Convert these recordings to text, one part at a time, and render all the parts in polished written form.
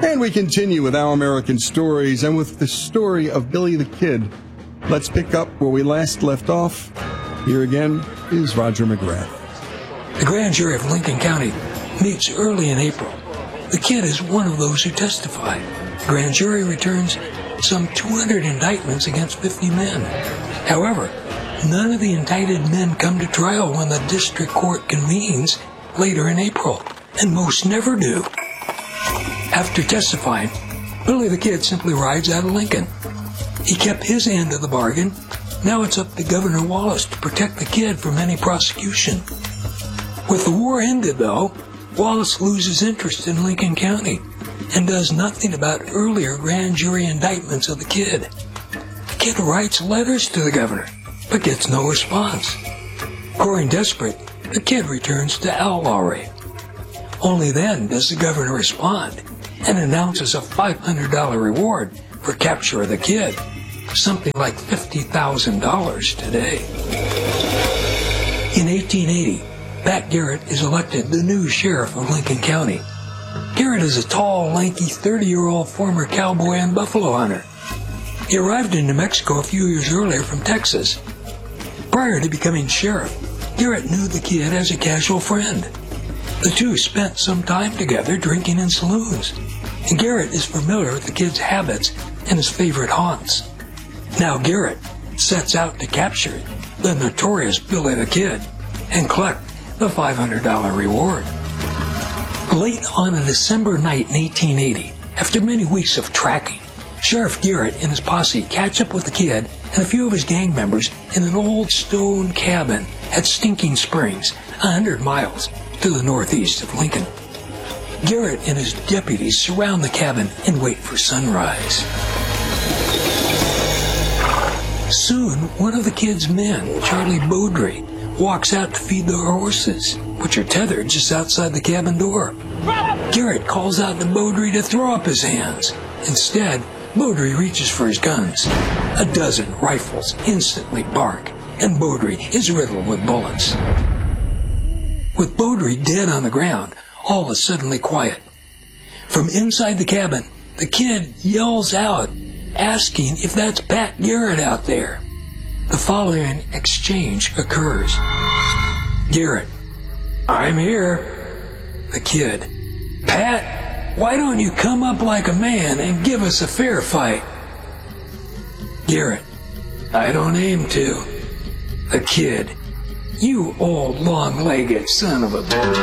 And we continue with Our American Stories, and with the story of Billy the Kid. Let's pick up where we last left off. Here again is Roger McGrath. The grand jury of Lincoln County meets early in April. The kid is one of those who testified. The grand jury returns some 200 indictments against 50 men. However, none of the indicted men come to trial when the district court convenes later in April, and most never do. After testifying, Billy the Kid simply rides out of Lincoln. He kept his end of the bargain. Now it's up to Governor Wallace to protect the kid from any prosecution. With the war ended, though, Wallace loses interest in Lincoln County and does nothing about earlier grand jury indictments of the kid. The kid writes letters to the governor, but gets no response. Growing desperate, the kid returns to Outlawry. Only then does the governor respond and announces a $500 reward for capture of the kid, something like $50,000 today. In 1880, Pat Garrett is elected the new sheriff of Lincoln County. Garrett is a tall, lanky, 30-year-old former cowboy and buffalo hunter. He arrived in New Mexico a few years earlier from Texas. Prior to becoming sheriff, Garrett knew the kid as a casual friend. The two spent some time together drinking in saloons, and Garrett is familiar with the kid's habits and his favorite haunts. Now Garrett sets out to capture the notorious Billy the Kid and collect the $500 reward. Late on a December night in 1880, after many weeks of tracking, Sheriff Garrett and his posse catch up with the kid and a few of his gang members in an old stone cabin at Stinking Springs, 100 miles to the northeast of Lincoln. Garrett and his deputies surround the cabin and wait for sunrise. Soon, one of the kid's men, Charlie Beaudry, walks out to feed the horses, which are tethered just outside the cabin door. Garrett calls out to Beaudry to throw up his hands. Instead, Beaudry reaches for his guns. A dozen rifles instantly bark, and Beaudry is riddled with bullets. With Beaudry dead on the ground, all is suddenly quiet. From inside the cabin, the kid yells out, asking if that's Pat Garrett out there. The following exchange occurs. Garrett: "I'm here." The kid: "Pat, why don't you come up like a man and give us a fair fight?" Garrett: "I don't aim to." The kid: "You old long-legged son of a..."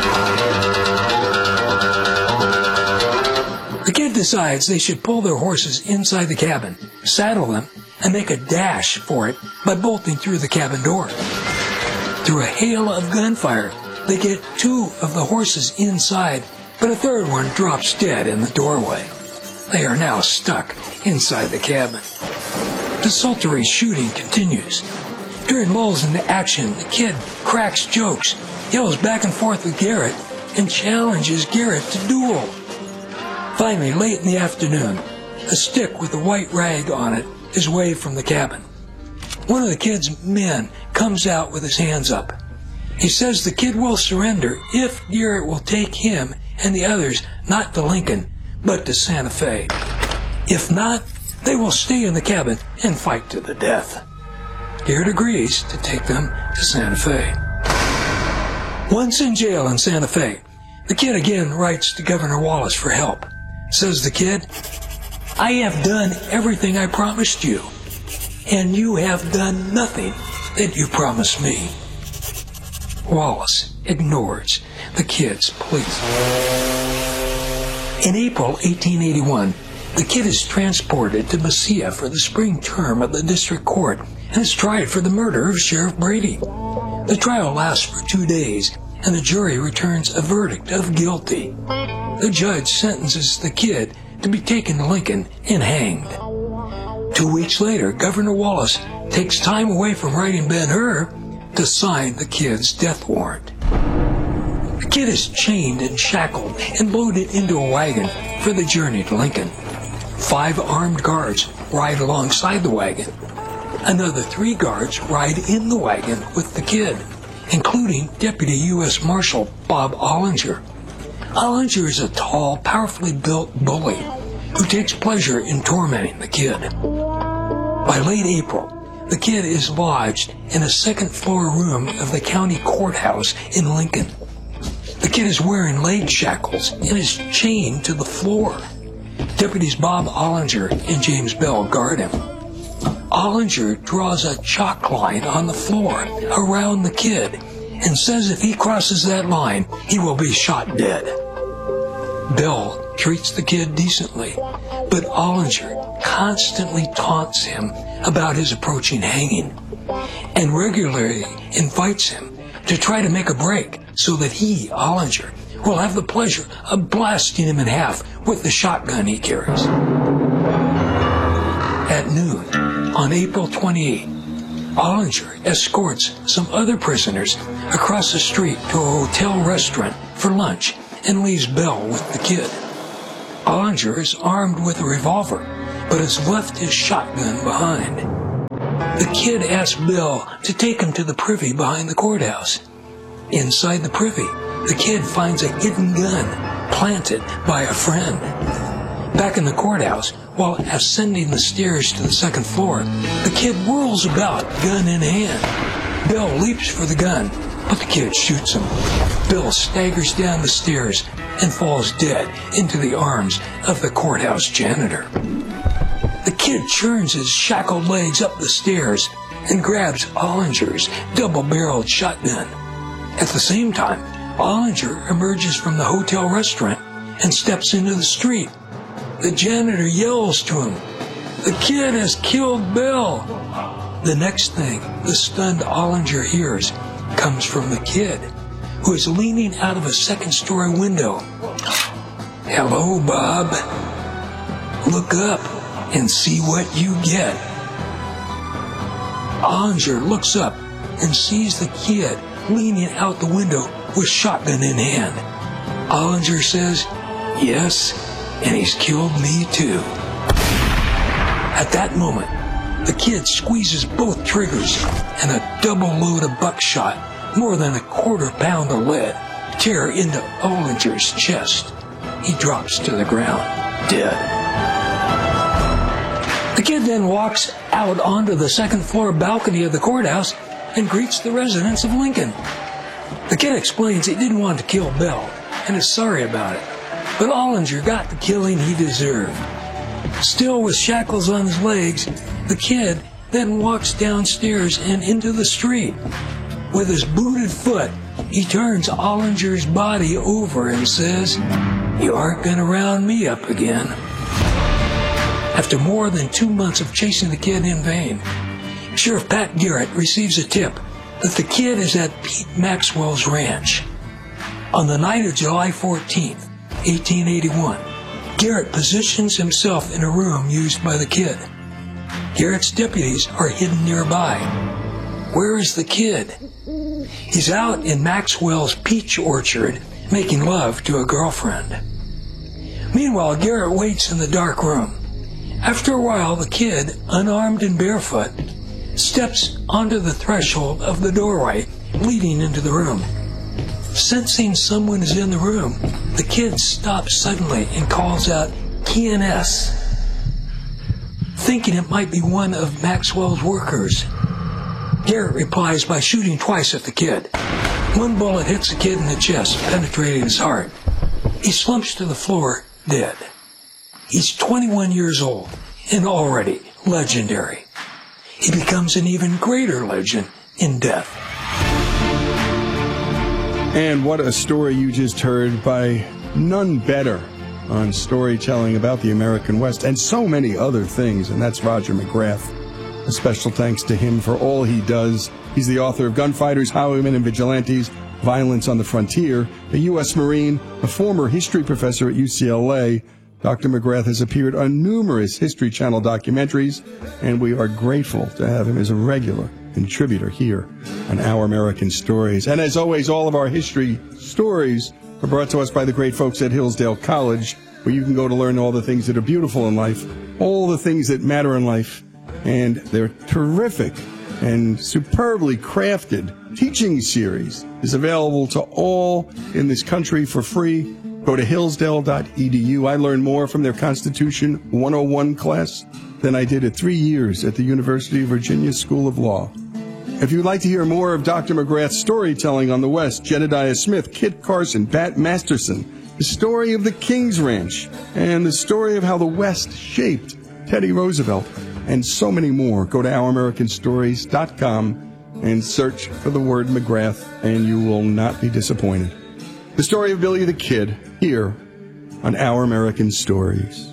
The kid decides they should pull their horses inside the cabin, saddle them, and make a dash for it by bolting through the cabin door. Through a hail of gunfire, they get two of the horses inside, but a third one drops dead in the doorway. They are now stuck inside the cabin. Desultory shooting continues. During lulls in the action, the kid cracks jokes, yells back and forth with Garrett, and challenges Garrett to duel. Finally, late in the afternoon, a stick with a white rag on it is waved from the cabin. One of the kid's men comes out with his hands up. He says the kid will surrender if Garrett will take him and the others not to Lincoln, but to Santa Fe. If not, they will stay in the cabin and fight to the death. Garrett agrees to take them to Santa Fe. Once in jail in Santa Fe, the kid again writes to Governor Wallace for help. Says the kid: "I have done everything I promised you, and you have done nothing that you promised me." Wallace ignores the kid's pleas. In April 1881, the kid is transported to Mesilla for the spring term of the district court and is tried for the murder of Sheriff Brady. The trial lasts for 2 days, and the jury returns a verdict of guilty. The judge sentences the kid to be taken to Lincoln and hanged. 2 weeks later, Governor Wallace takes time away from writing Ben-Hur to sign the kid's death warrant. The kid is chained and shackled and loaded into a wagon for the journey to Lincoln. 5 armed guards ride alongside the wagon. Another 3 guards ride in the wagon with the kid, including Deputy U.S. Marshal Bob Ollinger. Ollinger is a tall, powerfully built bully who takes pleasure in tormenting the kid. By late April, the kid is lodged in a second-floor room of the county courthouse in Lincoln. The kid is wearing leg shackles and is chained to the floor. Deputies Bob Ollinger and James Bell guard him. Ollinger draws a chalk line on the floor around the kid and says if he crosses that line, he will be shot dead. Bell treats the kid decently, but Ollinger constantly taunts him about his approaching hanging and regularly invites him to try to make a break so that he, Ollinger, will have the pleasure of blasting him in half with the shotgun he carries. At noon, on April 28, Ollinger escorts some other prisoners across the street to a hotel restaurant for lunch and leaves Bell with the kid. Ollinger is armed with a revolver, but has left his shotgun behind. The kid asks Bell to take him to the privy behind the courthouse. Inside the privy, the kid finds a hidden gun planted by a friend. Back in the courthouse, while ascending the stairs to the second floor, the kid whirls about, gun in hand. Bell leaps for the gun, but the kid shoots him. Bell staggers down the stairs and falls dead into the arms of the courthouse janitor. The kid churns his shackled legs up the stairs and grabs Ollinger's double-barreled shotgun. At the same time, Ollinger emerges from the hotel restaurant and steps into the street. The janitor yells to him, "The kid has killed Bell." The next thing the stunned Ollinger hears comes from the kid, who is leaning out of a second-story window. "Hello, Bob. Look up and see what you get." Ollinger looks up and sees the kid leaning out the window with shotgun in hand. Ollinger says, "Yes, and he's killed me too." At that moment, the kid squeezes both triggers and a double load of buckshot, more than a quarter-pound of lead, tear into Ollinger's chest. He drops to the ground, dead. The kid then walks out onto the second-floor balcony of the courthouse and greets the residents of Lincoln. The kid explains he didn't want to kill Bell and is sorry about it, but Ollinger got the killing he deserved. Still with shackles on his legs, the kid then walks downstairs and into the street. With his booted foot, he turns Ollinger's body over and says, "You aren't going to round me up again." After more than 2 months of chasing the kid in vain, Sheriff Pat Garrett receives a tip that the kid is at Pete Maxwell's ranch. On the night of July 14th, 1881, Garrett positions himself in a room used by the kid. Garrett's deputies are hidden nearby. Where is the kid? He's out in Maxwell's peach orchard making love to a girlfriend. Meanwhile, Garrett waits in the dark room. After a while, the kid, unarmed and barefoot, steps onto the threshold of the doorway leading into the room. Sensing someone is in the room, the kid stops suddenly and calls out, "TNS," thinking it might be one of Maxwell's workers. Garrett replies by shooting twice at the kid. One bullet hits the kid in the chest, penetrating his heart. He slumps to the floor, dead. He's 21 years old and already legendary. He becomes an even greater legend in death. And what a story you just heard by none better on storytelling about the American West and so many other things, and that's Roger McGrath. A special thanks to him for all he does. He's the author of Gunfighters, Highwaymen, and Vigilantes, Violence on the Frontier, a U.S. Marine, a former history professor at UCLA. Dr. McGrath has appeared on numerous History Channel documentaries, and we are grateful to have him as a regular contributor here on Our American Stories. And as always, all of our history stories are brought to us by the great folks at Hillsdale College, where you can go to learn all the things that are beautiful in life, all the things that matter in life, and their terrific and superbly crafted teaching series is available to all in this country for free. Go to hillsdale.edu. I learned more from their Constitution 101 class than I did at 3 years at the University of Virginia School of Law. If you'd like to hear more of Dr. McGrath's storytelling on the West, Jedediah Smith, Kit Carson, Pat Masterson, the story of the King's Ranch, and the story of how the West shaped Teddy Roosevelt, and so many more, go to OurAmericanStories.com and search for the word McGrath, and you will not be disappointed. The story of Billy the Kid, here on Our American Stories.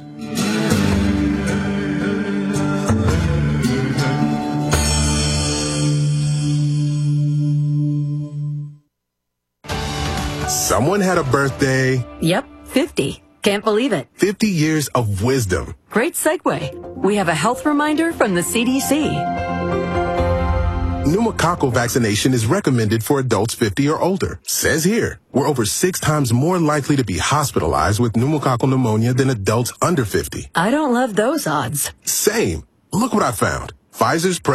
Someone had a birthday. Yep, 50. Can't believe it. 50 years of wisdom. Great segue. We have a health reminder from the CDC. Pneumococcal vaccination is recommended for adults 50 or older. Says here, we're over 6 times more likely to be hospitalized with pneumococcal pneumonia than adults under 50. I don't love those odds. Same. Look what I found. Pfizer's